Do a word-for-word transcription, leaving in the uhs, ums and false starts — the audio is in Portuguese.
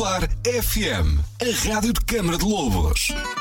Popular F M, a rádio de Câmara de Lobos.